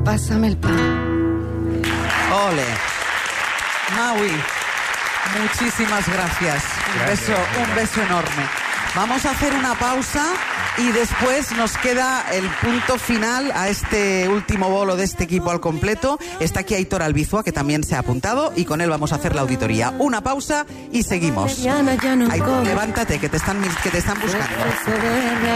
pásame el pan. Ole. Maui, muchísimas gracias. Un beso enorme. Vamos a hacer una pausa y después nos queda el punto final a este último bolo de este equipo al completo. Está aquí Aitor Albizua, que también se ha apuntado, y con él vamos a hacer la auditoría. Una pausa y seguimos. Aitor, levántate, que te están buscando.